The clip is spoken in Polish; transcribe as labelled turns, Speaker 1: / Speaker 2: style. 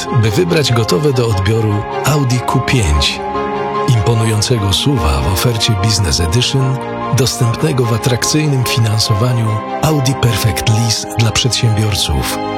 Speaker 1: czas, by wybrać gotowe do odbioru Audi Q5. Imponującego SUV-a w ofercie Business Edition, dostępnego w atrakcyjnym finansowaniu Audi Perfect Lease dla przedsiębiorców.